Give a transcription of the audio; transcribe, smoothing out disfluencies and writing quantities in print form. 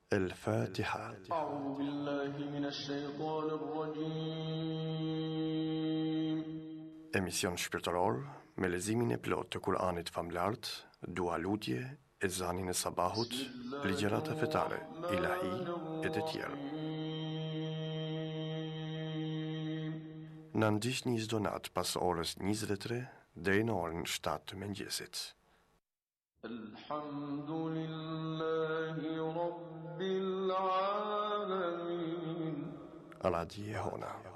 الفاتحة. أعوذ بالله من الشيطان الرجيم. Emision shpirtëror me lezimin e plot të Kur'anit famlart, dua lutje, ezanin e sabahut, ligjërata fetare, ilahi e të tjerë. Na ndiqni çdo natë pas orës 23 deri në orën 7 të mëngjesit. Alhamdulillahi Rabbil Alamin. Radio Hona.